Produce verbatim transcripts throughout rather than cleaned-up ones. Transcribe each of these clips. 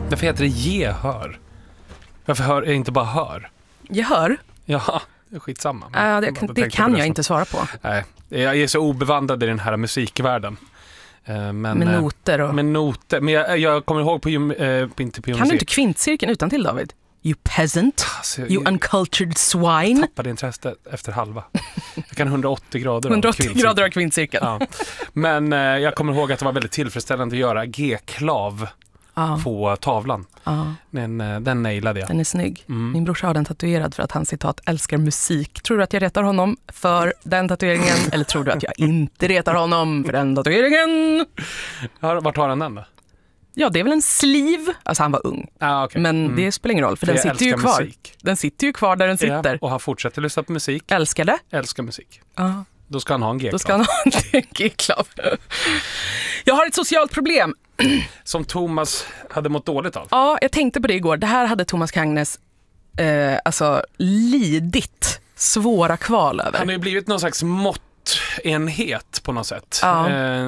Varför heter det gehör? Varför hör jag inte bara hör? Gehör? Ja, det är skitsamma. Uh, det kan, det kan jag inte svara på. Nej, jag är så obevandrad i den här musikvärlden. Men, med noter och... Med noter. Men jag, jag kommer ihåg på, äh, på, inte på Kan du inte kvintcirkeln utan till, David? You peasant, alltså, you uncultured swine. Jag tappade intresset efter halva. Jag kan hundraåttio grader hundraåttio grader av kvintcirkeln. Ja. Men eh, jag kommer ihåg att det var väldigt tillfredsställande att göra G-klav ah. på tavlan. Ah. Den, den nailade jag. Den är snygg. Mm. Min brorsa har den tatuerad för att han citat älskar musik. Tror du att jag retar honom för den tatueringen? Eller tror du att jag inte retar honom för den tatueringen? Vart har han den då? Ja, det är väl en sleeve. Alltså han var ung. Ah, okay. Men mm. det spelar ingen roll, för, för den sitter ju kvar. Musik. Den sitter ju kvar där den sitter. Ja, och han fortsätter lyssna på musik. Älskar det? Älskar musik. Ah. Då ska han ha en G-klav. Då ska han ha en G-klav. Jag har ett socialt problem. Som Thomas hade mått dåligt av. Ja, jag tänkte på det igår. Det här hade Thomas Kangnes eh, alltså lidit svåra kval över. Han har ju blivit någon slags måttenhet på något sätt. Ja. Eh,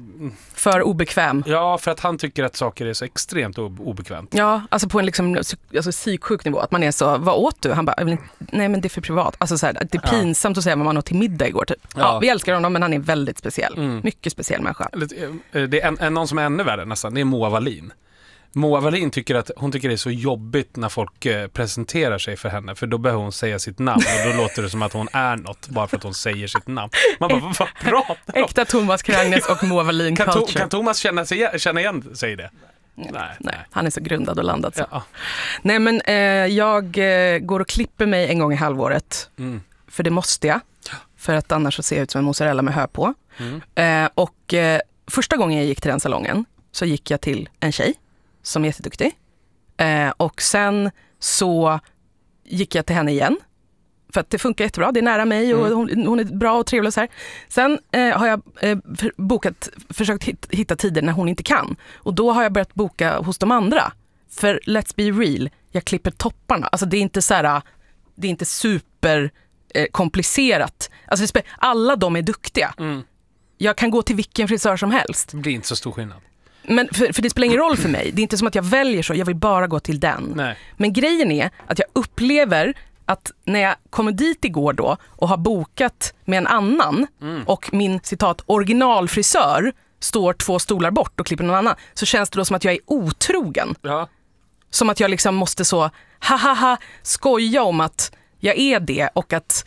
för obekväm. Ja, för att han tycker att saker är så extremt obekvämt. Ja, alltså på en liksom, alltså psyksjuk nivå. Att man är så, vad åt du? Han bara, nej men det är för privat. Alltså så här, det är pinsamt ja. att säga vad man åt till middag igår typ. Ja. Ja, vi älskar honom, men han är väldigt speciell. Mm. Mycket speciell människa. Det är en, en, någon som är ännu värre nästan, det är Moa Wallin. Moa Wallin tycker att hon tycker det är så jobbigt när folk eh, presenterar sig för henne, för då behöver hon säga sitt namn och då låter det som att hon är något bara för att hon säger sitt namn. Man bara, vad pratar du om? Äkta Thomas Krangnes och Moa Wallin kan, culture. to- kan Thomas känna, sig, känna igen sig i det? Nej, nej, nej, han är så grundad och landad så. Ja. Nej men eh, jag eh, går och klipper mig en gång i halvåret. Mm. För det måste jag. För att annars så ser jag ut som en mozzarella med hö på. Mm. Eh, och eh, första gången jag gick till den salongen så gick jag till en tjej som är jätteduktig. Eh, och sen så gick jag till henne igen. För att det funkar jättebra. Det är nära mig och mm. hon, hon är bra och trevlig och så här. Sen eh, har jag eh, bokat, försökt hitta, hitta tider när hon inte kan. Och då har jag börjat boka hos de andra. För let's be real, jag klipper topparna. Alltså det är inte så här, det är inte super eh, komplicerat. Alltså alla de är duktiga. Mm. Jag kan gå till vilken frisör som helst. Det blir inte så stor skillnad. Men för, för det spelar ingen roll för mig. Det är inte som att jag väljer så, jag vill bara gå till den. Nej. Men grejen är att jag upplever att när jag kommer dit igår då och har bokat med en annan mm. och min citat originalfrisör står två stolar bort och klipper någon annan, så känns det då som att jag är otrogen. Ja. Som att jag liksom måste så hahaha skoja om att jag är det och att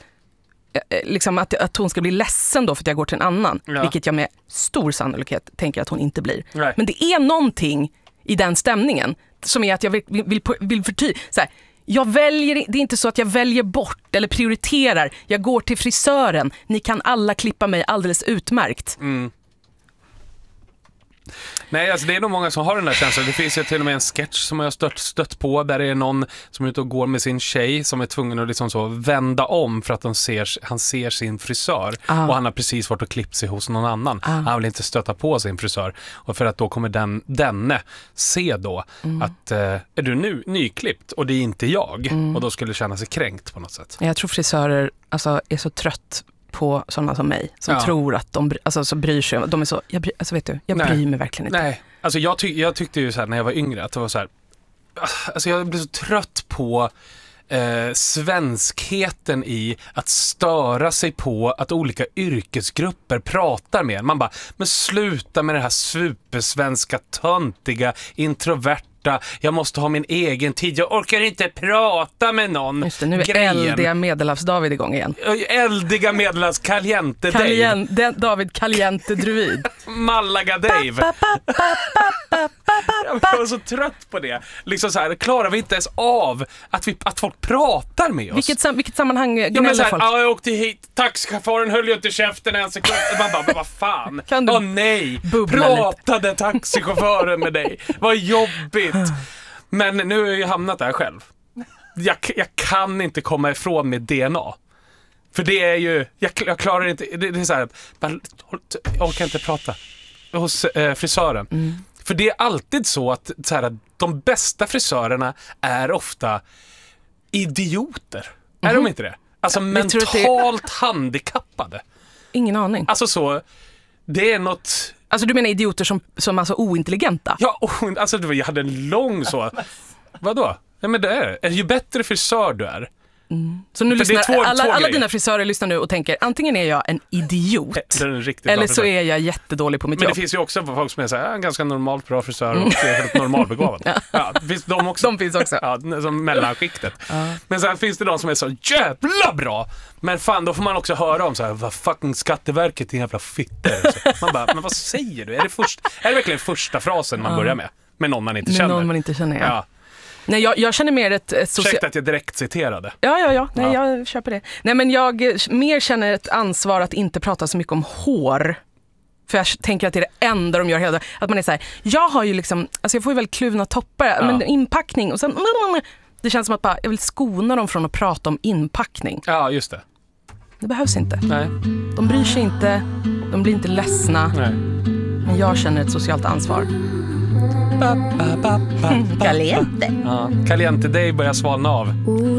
liksom att, att hon ska bli ledsen då för att jag går till en annan. Ja. Vilket jag med stor sannolikhet tänker att hon inte blir. Nej. Men det är någonting i den stämningen som är att jag vill, vill, vill förtydliga. Så här, jag väljer, det är inte så att jag väljer bort eller prioriterar. Jag går till frisören. Ni kan alla klippa mig alldeles utmärkt. Mm. Nej, alltså det är nog många som har den där känslan. Det finns ju till och med en sketch som jag har stött, stött på där det är någon som är ute och går med sin tjej som är tvungen att liksom så vända om för att de ser, han ser sin frisör ah. och han har precis varit och klippt sig hos någon annan. Ah. Han vill inte stöta på sin frisör och för att då kommer den, denne se då mm. att eh, är du nu nyklippt och det är inte jag mm. och då skulle känna sig kränkt på något sätt. Jag tror frisörer alltså, är så trött på sådana som mig som ja. tror att de alltså, så bryr sig. De är så, jag bry, alltså vet du, jag Nej. bryr mig verkligen inte. Nej, alltså jag, ty- jag tyckte ju så här när jag var yngre att det var så här, alltså jag blev så trött på eh, svenskheten i att störa sig på att olika yrkesgrupper pratar med en. Man bara, men sluta med det här supersvenska, töntiga, introverta. Jag måste ha min egen tid. Jag orkar inte prata med någon. Just det, nu är grejen. eldiga Medelhavs-David igång igen. Eldiga Medelhavs Caliente Dave. Kalien, den, David Caliente Druid. Malaga Dave. Jag var så trött på det. Liksom så här, klarar vi inte ens av att, vi, att folk pratar med oss. Vilket, sam, vilket sammanhang ja, men så här, folk? Ja, jag åkte hit. Taxichauffören höll ju inte käften en sekund. Man bara, vad fan? Kan du Åh nej, pratade lite? Taxichauffören med dig. Vad jobbigt. Men nu har jag ju hamnat där själv. Jag, jag kan inte komma ifrån med D N A. För det är ju, jag, jag klarar inte, det, det är så här, jag orkar inte prata hos eh, frisören. Mm. För det är alltid så att så här, de bästa frisörerna är ofta idioter. Mm-hmm. Är de inte det? Alltså jag mentalt det... handikappade. Ingen aning. Alltså så, det är något Alltså du menar idioter som, som alltså ointelligenta? Ja, oh, alltså jag hade en lång så. Vadå? Ja, men det är det. Ju bättre frisör du är. Mm. Så nu För det är lyssnar, två- alla, två alla grejer. dina frisörer lyssnar nu och tänker antingen är jag en idiot Det är en riktigt bra eller så frisör. är jag jättedålig på mitt Men det jobb. finns ju också folk som är så här, en ganska normalt bra frisör och helt normalbegåvad. Ja. Ja, det finns de också. De finns också. Ja, som mellanskiktet. Ja. Men sen finns det de som är så jävla bra. Men fan, då får man också höra om så här, vad fucking Skatteverket är jävla fitter. Man bara, men vad säger du? Är det, först, är det verkligen första frasen man Ja. börjar med? Med någon man inte Med känner? någon man inte känner, ja. Ja. Nej, jag, jag känner mer ett, ett socialt... Ursäkta att jag direkt citerade. Ja, ja, ja. Nej, Ja. jag köper det. Nej, men jag eh, mer känner ett ansvar att inte prata så mycket om hår. För jag tänker att det är det enda de gör hela tiden. Att man är så här, jag har ju liksom, alltså jag får ju väldigt kluvna toppar, Ja. men inpackning och sen, det känns som att bara, jag vill skona dem från att prata om inpackning. Ja, just det. Det behövs inte. Nej. De bryr sig inte, de blir inte ledsna, Nej. men jag känner ett socialt ansvar. Caliente. Ja, Caliente Day börjar svalna av.